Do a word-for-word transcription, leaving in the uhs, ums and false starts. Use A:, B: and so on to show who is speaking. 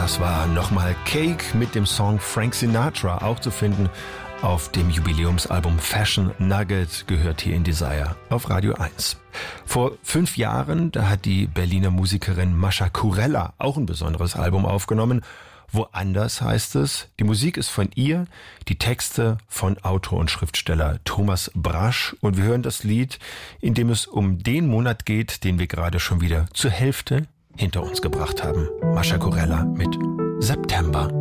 A: Das war nochmal Cake mit dem Song Frank Sinatra, auch zu finden auf dem Jubiläumsalbum Fashion Nugget, gehört hier in Desire auf Radio eins. Vor fünf Jahren, da hat die Berliner Musikerin Mascha Kurella auch ein besonderes Album aufgenommen. Woanders heißt es, die Musik ist von ihr, die Texte von Autor und Schriftsteller Thomas Brasch, und wir hören das Lied, in dem es um den Monat geht, den wir gerade schon wieder zur Hälfte hinter uns gebracht haben. Mascha Kurella mit September.